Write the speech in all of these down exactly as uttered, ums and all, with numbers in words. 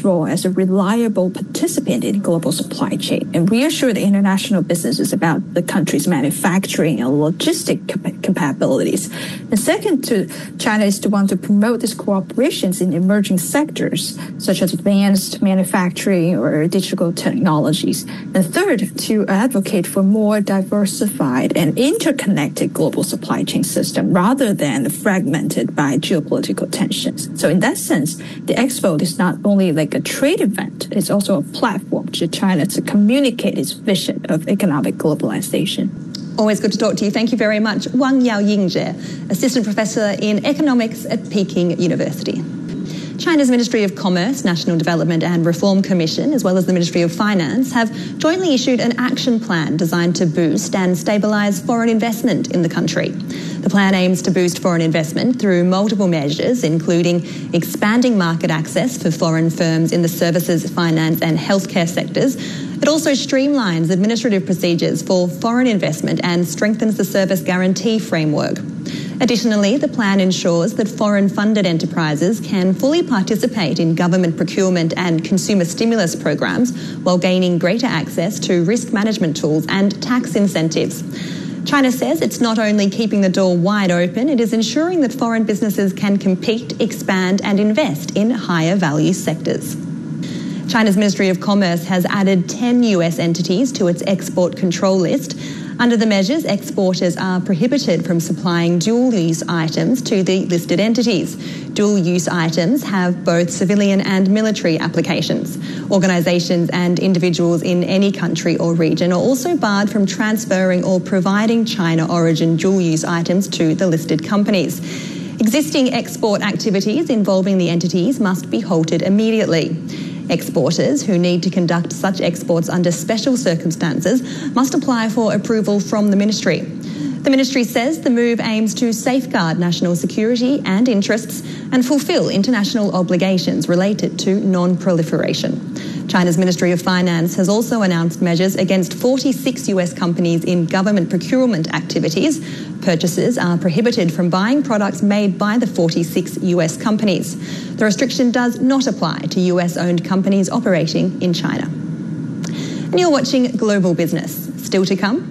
China's role as a reliable participant in global supply chain and reassure the international businesses about the country's manufacturing and logistic cap- capabilities. And second, to China is to want to promote these cooperations in emerging sectors, such as advanced manufacturing or digital technologies. And third, to advocate for more diversified and interconnected global supply chain system rather than fragmented by geopolitical tensions. So in that sense, the Expo is not only like a trade event, it's also a platform to China to communicate its vision of economic globalization. Always good to talk to you. Thank you very much. Wang Yaoyingjie, Assistant Professor in Economics at Peking University. China's Ministry of Commerce, National Development and Reform Commission, as well as the Ministry of Finance, have jointly issued an action plan designed to boost and stabilise foreign investment in the country. The plan aims to boost foreign investment through multiple measures, including expanding market access for foreign firms in the services, finance and healthcare sectors. It also streamlines administrative procedures for foreign investment and strengthens the service guarantee framework. Additionally, the plan ensures that foreign-funded enterprises can fully participate in government procurement and consumer stimulus programs while gaining greater access to risk management tools and tax incentives. China says it's not only keeping the door wide open, it is ensuring that foreign businesses can compete, expand and invest in higher value sectors. China's Ministry of Commerce has added ten U S entities to its export control list. Under the measures, exporters are prohibited from supplying dual-use items to the listed entities. Dual-use items have both civilian and military applications. Organisations and individuals in any country or region are also barred from transferring or providing China-origin dual-use items to the listed companies. Existing export activities involving the entities must be halted immediately. Exporters who need to conduct such exports under special circumstances must apply for approval from the ministry. The ministry says the move aims to safeguard national security and interests and fulfil international obligations related to non-proliferation. China's Ministry of Finance has also announced measures against forty-six U S companies in government procurement activities. Purchasers are prohibited from buying products made by the forty-six U S companies. The restriction does not apply to U S-owned companies operating in China. And you're watching Global Business. Still to come.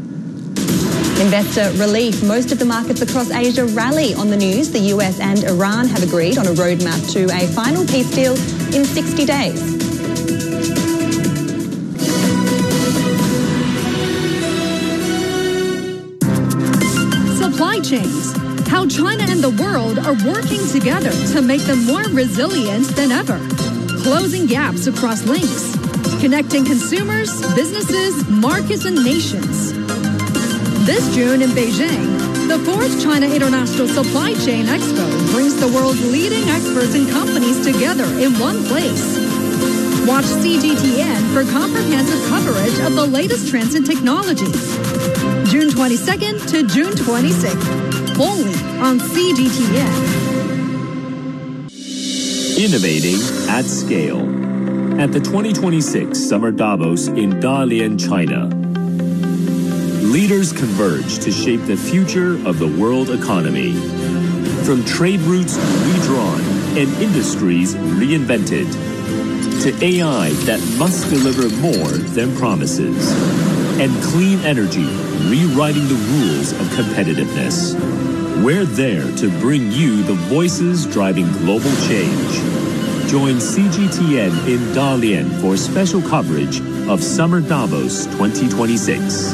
Investor relief. Most of the markets across Asia rally on the news. The U S and Iran have agreed on a roadmap to a final peace deal in sixty days. Supply chains. How China and the world are working together to make them more resilient than ever. Closing gaps across links. Connecting consumers, businesses, markets, and nations. This June in Beijing, the fourth China International Supply Chain Expo brings the world's leading experts and companies together in one place. Watch C G T N for comprehensive coverage of the latest trends and technologies. June twenty-second to June twenty-sixth, only on C G T N. Innovating at scale. At the twenty twenty-six Summer Davos in Dalian, China, leaders converge to shape the future of the world economy. From trade routes redrawn and industries reinvented, to A I that must deliver more than promises, and clean energy rewriting the rules of competitiveness. We're there to bring you the voices driving global change. Join C G T N in Dalian for special coverage of Summer Davos twenty twenty-six.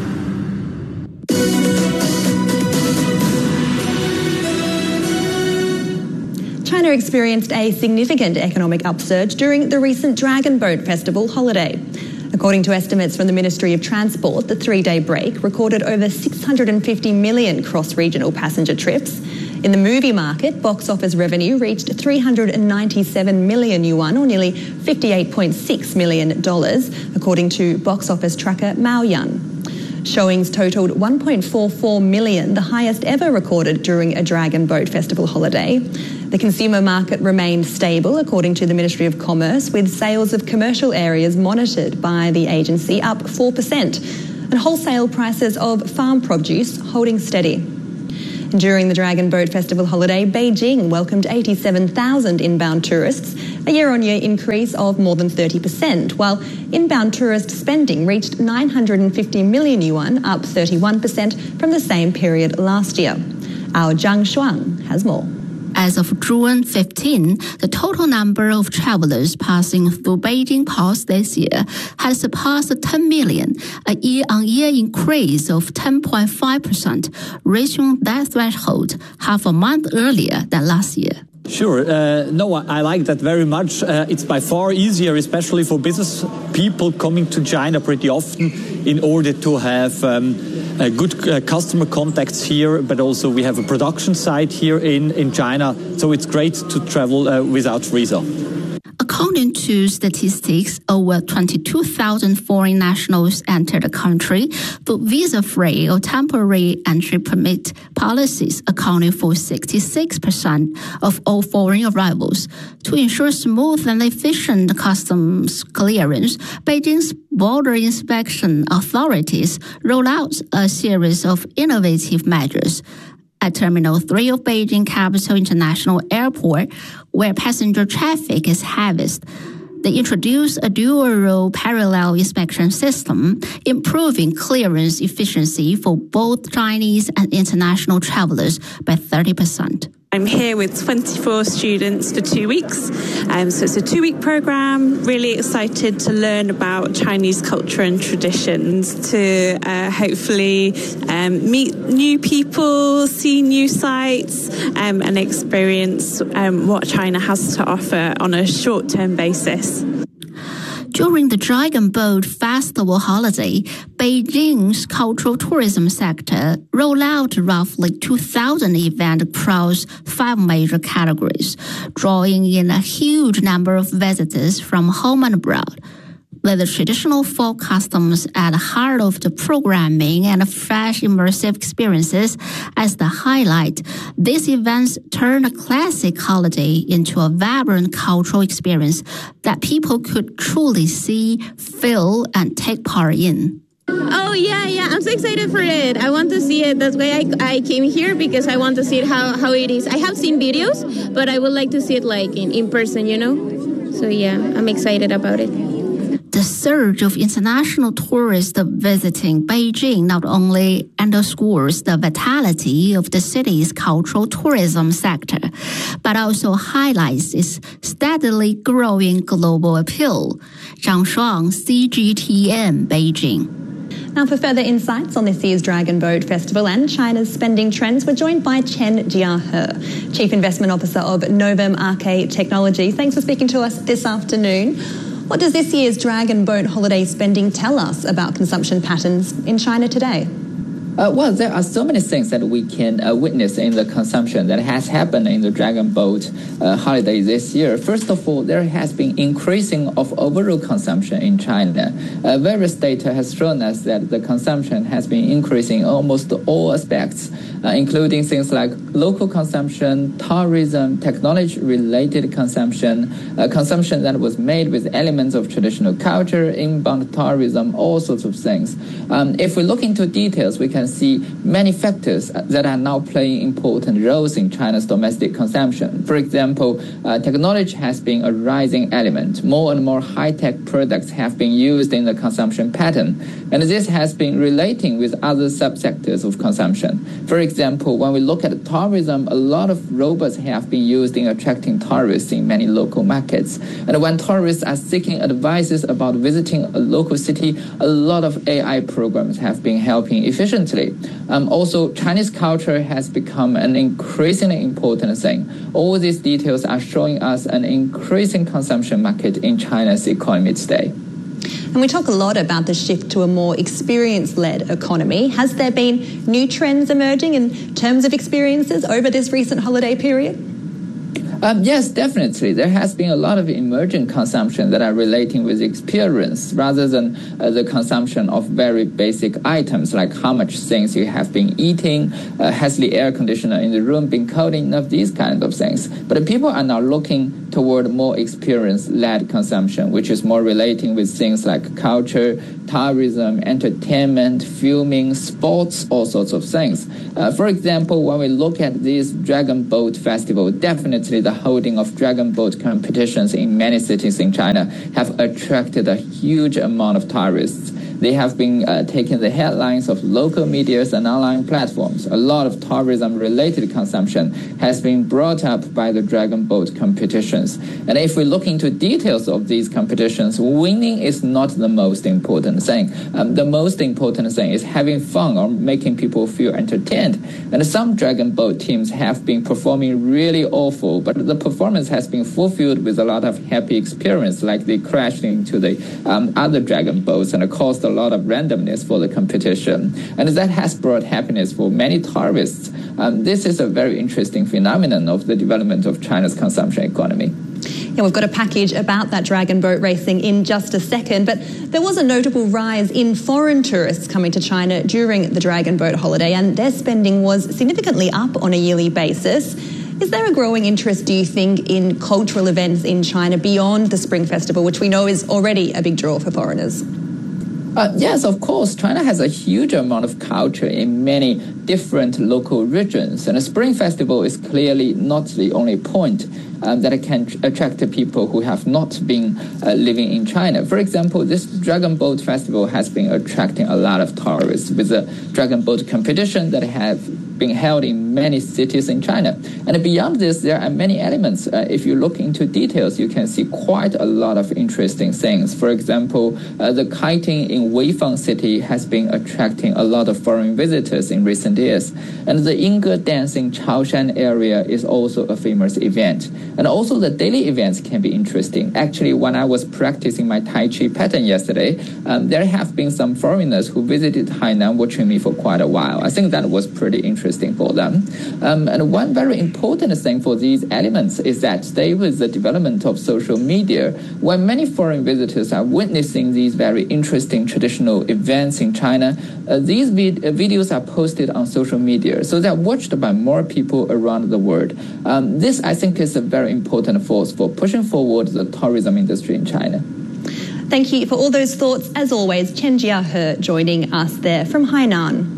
China experienced a significant economic upsurge during the recent Dragon Boat Festival holiday. According to estimates from the Ministry of Transport, the three-day break recorded over six hundred fifty million cross-regional passenger trips. In the movie market, box office revenue reached three hundred ninety-seven million yuan, or nearly fifty-eight point six million dollars, according to box office tracker Maoyan. Showings totaled one point four four million, the highest ever recorded during a Dragon Boat Festival holiday. The consumer market remained stable, according to the Ministry of Commerce, with sales of commercial areas monitored by the agency up four percent and wholesale prices of farm produce holding steady. During the Dragon Boat Festival holiday, Beijing welcomed eighty-seven thousand inbound tourists, a year-on-year increase of more than thirty percent, while inbound tourist spending reached nine hundred fifty million yuan, up thirty-one percent from the same period last year. Our Zhang Shuang has more. As of June fifteenth, the total number of travelers passing through Beijing ports this year has surpassed ten million, a year-on-year increase of ten point five percent, reaching that threshold half a month earlier than last year. Sure. Uh, no, I like that very much. Uh, it's by far easier, especially for business people coming to China pretty often in order to have um, uh, good uh, customer contacts here, but also we have a production site here in, in China, so it's great to travel uh, without visa. According to statistics, over twenty-two thousand foreign nationals entered the country through visa-free or temporary entry permit policies, accounting for sixty-six percent of all foreign arrivals. To ensure smooth and efficient customs clearance, Beijing's border inspection authorities rolled out a series of innovative measures. At Terminal three of Beijing Capital International Airport, where passenger traffic is heaviest, they introduced a dual-row parallel inspection system, improving clearance efficiency for both Chinese and international travelers by thirty percent. I'm here with twenty-four students for two weeks. Um, so it's a two-week program, really excited to learn about Chinese culture and traditions, to uh, hopefully um, meet new people, see new sites, um, and experience um, what China has to offer on a short-term basis. During the Dragon Boat Festival holiday, Beijing's cultural tourism sector rolled out roughly two thousand events across five major categories, drawing in a huge number of visitors from home and abroad. With the traditional folk customs at the heart of the programming and fresh immersive experiences as the highlight, these events turn a classic holiday into a vibrant cultural experience that people could truly see, feel, and take part in. Oh, yeah, yeah. I'm so excited for it. I want to see it. That's why I, I came here, because I want to see it how, how it is. I have seen videos, but I would like to see it like in, in person, you know? So, yeah, I'm excited about it. The surge of international tourists visiting Beijing not only underscores the vitality of the city's cultural tourism sector, but also highlights its steadily growing global appeal. Zhang Shuang, C G T N, Beijing. Now, for further insights on this year's Dragon Boat Festival and China's spending trends, we're joined by Chen Jiahe, Chief Investment Officer of Novum Arcade Technology. Thanks for speaking to us this afternoon. What does this year's Dragon Boat holiday spending tell us about consumption patterns in China today? Uh, well, there are so many things that we can uh, witness in the consumption that has happened in the Dragon Boat uh, holiday this year. First of all, there has been increasing of overall consumption in China. Uh, various data has shown us that the consumption has been increasing in almost all aspects, uh, including things like local consumption, tourism, technology-related consumption, uh, consumption that was made with elements of traditional culture, inbound tourism, all sorts of things. Um, if we look into details, we can see many factors that are now playing important roles in China's domestic consumption. For example, uh, technology has been a rising element. More and more high-tech products have been used in the consumption pattern, and this has been relating with other subsectors of consumption. For example, when we look at tourism, a lot of robots have been used in attracting tourists in many local markets. And when tourists are seeking advices about visiting a local city, a lot of A I programs have been helping efficiently. Um, also, Chinese culture has become an increasingly important thing. All these details are showing us an increasing consumption market in China's economy today. And we talk a lot about the shift to a more experience-led economy. Has there been new trends emerging in terms of experiences over this recent holiday period? Um, yes, definitely. There has been a lot of emergent consumption that are relating with experience rather than uh, the consumption of very basic items like how much things you have been eating, uh, has the air conditioner in the room been cold enough, these kinds of things. But people are now looking toward more experience-led consumption, which is more relating with things like culture, tourism, entertainment, filming, sports, all sorts of things. Uh, for example, when we look at this Dragon Boat Festival, definitely the holding of Dragon Boat competitions in many cities in China have attracted a huge amount of tourists. They have been uh, taking the headlines of local medias and online platforms. A lot of tourism-related consumption has been brought up by the Dragon Boat competitions. And if we look into details of these competitions, winning is not the most important thing. Um, the most important thing is having fun or making people feel entertained. And some Dragon Boat teams have been performing really awful, but the performance has been fulfilled with a lot of happy experience, like they crashed into the um, other Dragon Boats and caused a lot of randomness for the competition. And that has brought happiness for many tourists. Um, this is a very interesting phenomenon of the development of China's consumption economy. Yeah, we've got a package about that dragon boat racing in just a second, but there was a notable rise in foreign tourists coming to China during the Dragon Boat holiday, and their spending was significantly up on a yearly basis. Is there a growing interest, do you think, in cultural events in China beyond the Spring Festival, which we know is already a big draw for foreigners? Uh, yes, of course. China has a huge amount of culture in many different local regions, and the Spring Festival is clearly not the only point um, that can attract people who have not been uh, living in China. For example, this Dragon Boat Festival has been attracting a lot of tourists with a Dragon Boat competition that have been held in many cities in China. And beyond this, there are many elements. Uh, if you look into details, you can see quite a lot of interesting things. For example, uh, the kiting in Weifang City has been attracting a lot of foreign visitors in recent years. And the Yingge dance in Chaoshan area is also a famous event. And also the daily events can be interesting. Actually, when I was practicing my Tai Chi pattern yesterday, um, there have been some foreigners who visited Hainan watching me for quite a while. I think that was pretty interesting for them. Um, and one very important thing for these elements is that they, with the development of social media, when many foreign visitors are witnessing these very interesting traditional events in China, uh, these vid- uh, videos are posted on social media, so they're watched by more people around the world. Um, this, I think, is a very important force for pushing forward the tourism industry in China. Thank you for all those thoughts. As always, Chen Jia He joining us there from Hainan.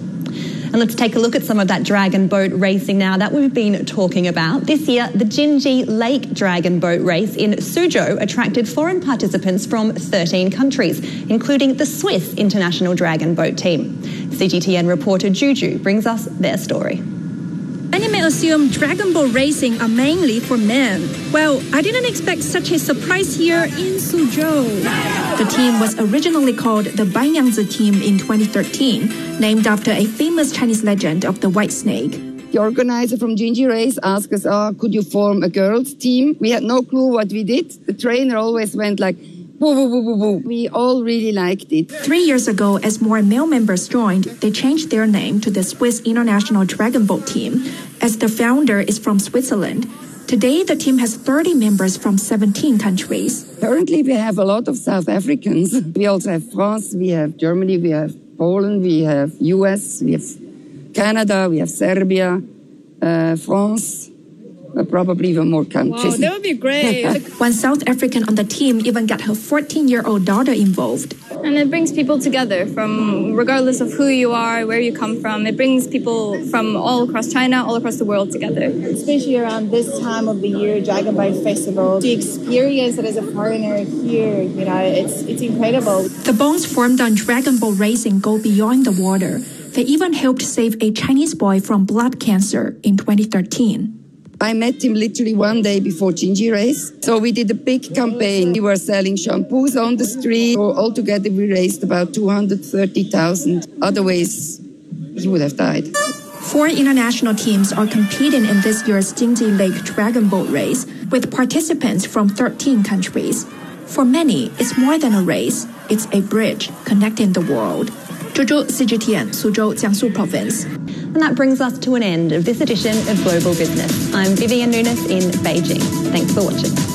And let's take a look at some of that dragon boat racing now that we've been talking about. This year, the Jinji Lake Dragon Boat Race in Suzhou attracted foreign participants from thirteen countries, including the Swiss International Dragon Boat Team. C G T N reporter Juju brings us their story. Many may assume dragon boat racing are mainly for men. Well, I didn't expect such a surprise here in Suzhou. The team was originally called the Banyangzi team in twenty thirteen, named after a famous Chinese legend of the white snake. The organizer from Jinji Race asked us, oh, could you form a girls' team? We had no clue what we did. The trainer always went like, woo, woo, woo, woo, woo. We all really liked it. Three years ago, as more male members joined, they changed their name to the Swiss International Dragon Boat Team, as the founder is from Switzerland. Today, the team has thirty members from seventeen countries. Currently, we have a lot of South Africans. We also have France, we have Germany, we have Poland, we have U S, we have Canada, we have Serbia, uh, France. Uh, probably even more countries. Wow, that would be great. One South African on the team even got her fourteen-year-old daughter involved. And it brings people together from, regardless of who you are, where you come from. It brings people from all across China, all across the world together. Especially around this time of the year, Dragon Boat Festival. To experience it as a foreigner here, you know, it's it's incredible. The bonds formed on dragon boat racing go beyond the water. They even helped save a Chinese boy from blood cancer in twenty thirteen. I met him literally one day before Jinji Race. So we did a big campaign. We were selling shampoos on the street. So altogether, we raised about two hundred thirty thousand. Otherwise, he would have died. Four international teams are competing in this year's Jinji Lake Dragon Boat Race, with participants from thirteen countries. For many, it's more than a race. It's a bridge connecting the world. Zhuzhou, C G T N, Suzhou, Jiangsu Province. And that brings us to an end of this edition of Global Business. I'm Vivian Nunes in Beijing. Thanks for watching.